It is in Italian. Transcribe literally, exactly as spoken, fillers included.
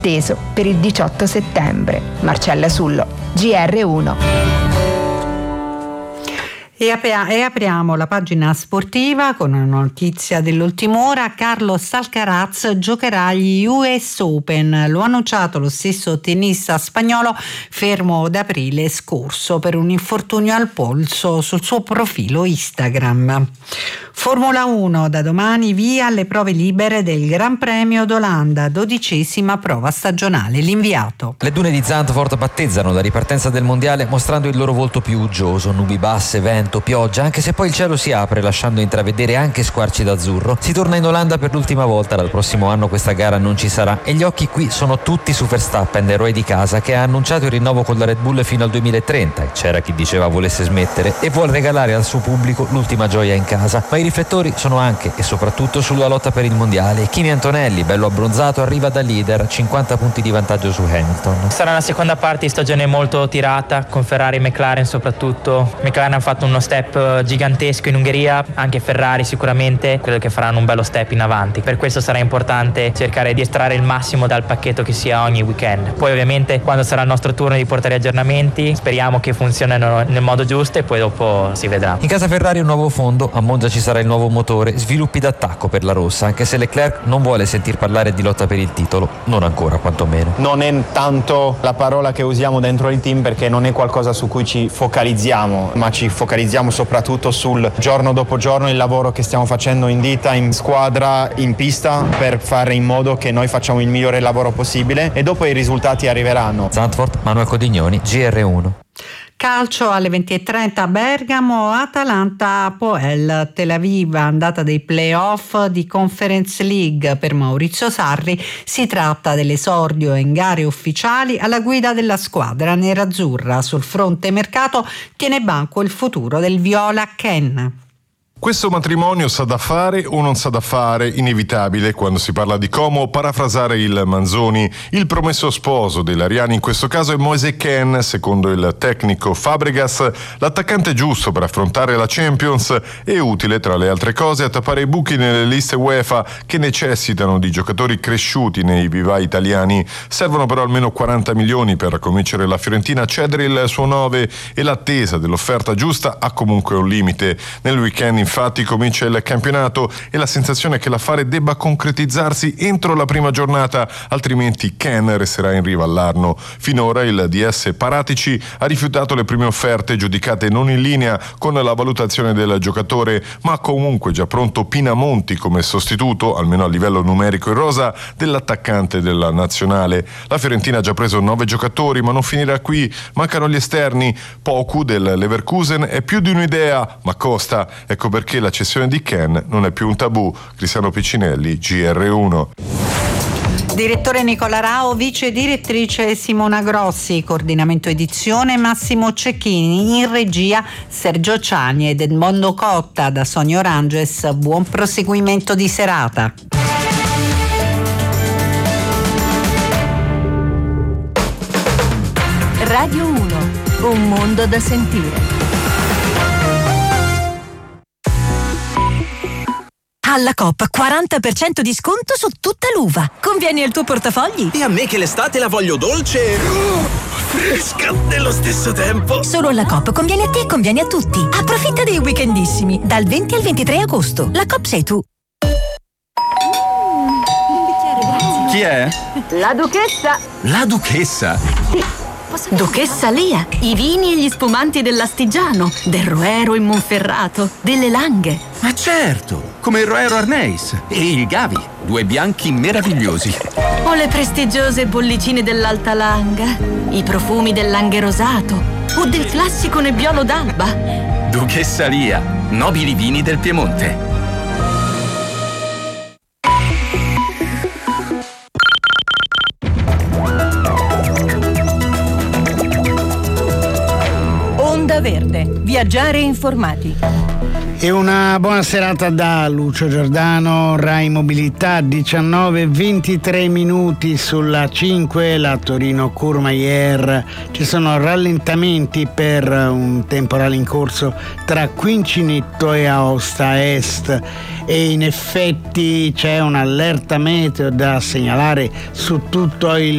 Teso per il diciotto settembre. Marcella Sullo, G R uno. E apriamo la pagina sportiva con una notizia dell'ultima ora. Carlos Alcaraz giocherà agli U S Open. Lo ha annunciato lo stesso tennista spagnolo, fermo da aprile scorso per un infortunio al polso, sul suo profilo Instagram. Formula uno, da domani via alle prove libere del Gran Premio d'Olanda, dodicesima prova stagionale. L'inviato. Le dune di Zandvoort battezzano la ripartenza del mondiale mostrando il loro volto più uggioso, nubi basse, vento, pioggia, anche se poi il cielo si apre lasciando intravedere anche squarci d'azzurro. Si torna in Olanda per l'ultima volta, dal prossimo anno questa gara non ci sarà e gli occhi qui sono tutti su Verstappen, eroe di casa, che ha annunciato il rinnovo con la Red Bull fino al duemilatrenta, e c'era chi diceva volesse smettere, e vuole regalare al suo pubblico l'ultima gioia in casa. Ma i riflettori sono anche e soprattutto sulla lotta per il mondiale. Kimi Antonelli, bello abbronzato, arriva da leader, cinquanta punti di vantaggio su Hamilton. Sarà una seconda parte di stagione molto tirata, con Ferrari e McLaren soprattutto. McLaren ha fatto uno step gigantesco in Ungheria, anche Ferrari sicuramente, credo che faranno un bello step in avanti. Per questo sarà importante cercare di estrarre il massimo dal pacchetto che sia ogni weekend. Poi ovviamente quando sarà il nostro turno di portare aggiornamenti, speriamo che funzionino nel modo giusto e poi dopo si vedrà. In casa Ferrari un nuovo fondo, a Monza ci sarà il nuovo motore, sviluppi d'attacco per la rossa, anche se Leclerc non vuole sentir parlare di lotta per il titolo, non ancora quantomeno. Non è tanto la parola che usiamo dentro il team, perché non è qualcosa su cui ci focalizziamo, ma ci focalizziamo soprattutto sul giorno dopo giorno il lavoro che stiamo facendo in ditta, in squadra, in pista, per fare in modo che noi facciamo il migliore lavoro possibile e dopo i risultati arriveranno. Zandvoort, Manuel Codignoni, G R uno. Calcio alle venti e trenta a Bergamo, Atalanta-Apoel Tel Aviv, andata dei play-off di Conference League per Maurizio Sarri. Si tratta dell'esordio in gare ufficiali alla guida della squadra nerazzurra. Sul fronte mercato tiene banco il futuro del Viola Ken. Questo matrimonio sa da fare o non sa da fare, inevitabile quando si parla di Como. Parafrasare il Manzoni, il promesso sposo dell'Ariani in questo caso è Moise Kean, secondo il tecnico Fabregas, l'attaccante giusto per affrontare la Champions e utile tra le altre cose a tappare i buchi nelle liste UEFA che necessitano di giocatori cresciuti nei vivai italiani. Servono però almeno quaranta milioni per convincere la Fiorentina a cedere il suo nove e l'attesa dell'offerta giusta ha comunque un limite. Nel weekend infatti comincia il campionato e la sensazione è che l'affare debba concretizzarsi entro la prima giornata, altrimenti Ken resterà in riva all'Arno. Finora il D S Paratici ha rifiutato le prime offerte giudicate non in linea con la valutazione del giocatore, ma comunque già pronto Pinamonti come sostituto, almeno a livello numerico in rosa, dell'attaccante della nazionale. La Fiorentina ha già preso nove giocatori, ma non finirà qui, mancano gli esterni. Poku del Leverkusen è più di un'idea, ma costa, ecco perché perché la cessione di Ken non è più un tabù. Cristiano Piccinelli, G R uno. Direttore Nicola Rao, vice direttrice Simona Grossi, coordinamento edizione Massimo Cecchini, in regia Sergio Ciani ed Edmondo Cotta. Da Sonia Oranges, buon proseguimento di serata. Radio uno, un mondo da sentire. Alla Coop quaranta per cento di sconto su tutta l'uva. Convieni al tuo portafogli. E a me che l'estate la voglio dolce, oh, fresca nello stesso tempo. Solo alla Coop conviene a te e conviene a tutti. Approfitta dei weekendissimi dal venti al ventitré agosto. La Coop sei tu. Chi è? La Duchessa. La Duchessa? Sì. Duchessa Lia, i vini e gli spumanti dell'Astigiano, del Roero in Monferrato, delle Langhe. Ma certo, come il Roero Arneis e il Gavi, due bianchi meravigliosi. O le prestigiose bollicine dell'Alta Langa, i profumi del Langhe Rosato o del classico Nebbiolo d'Alba. Duchessa Lia, nobili vini del Piemonte. Verde, viaggiare informati. E una buona serata da Lucio Giordano, Rai Mobilità, diciannove e ventitré minuti sulla cinque, la Torino-Courmayeur. Ci sono rallentamenti per un temporale in corso tra Quincinetto e Aosta Est e in effetti c'è un'allerta meteo da segnalare su tutto il